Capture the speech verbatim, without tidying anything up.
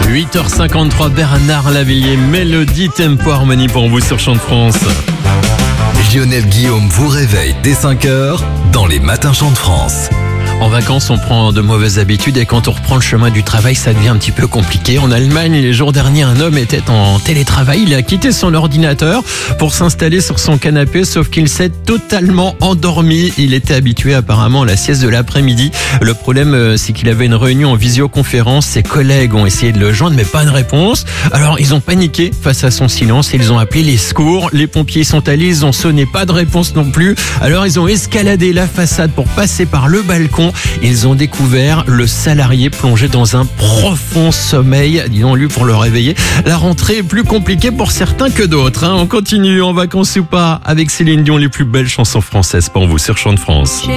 huit heures cinquante-trois, Bernard Lavilliers, Mélodie Tempo Harmonie pour vous sur Chant de France. Lionel Guillaume vous réveille dès cinq heures dans les matins Chant de France. En vacances, on prend de mauvaises habitudes et quand on reprend le chemin du travail, ça devient un petit peu compliqué. En Allemagne, les jours derniers, un homme était en télétravail. Il a quitté son ordinateur pour s'installer sur son canapé, sauf qu'il s'est totalement endormi. Il était habitué apparemment à la sieste de l'après-midi. Le problème, c'est qu'il avait une réunion en visioconférence. Ses collègues ont essayé de le joindre, mais pas de réponse. Alors, ils ont paniqué face à son silence. Ils ont appelé les secours. Les pompiers sont allés, ils ont sonné, pas de réponse non plus. Alors, ils ont escaladé la façade pour passer par le balcon. Ils ont découvert le salarié plongé dans un profond sommeil. Disons-lui pour le réveiller. La rentrée est plus compliquée pour certains que d'autres. Hein. On continue en vacances ou pas avec Céline Dion, les plus belles chansons françaises pour vous sur Chant de France.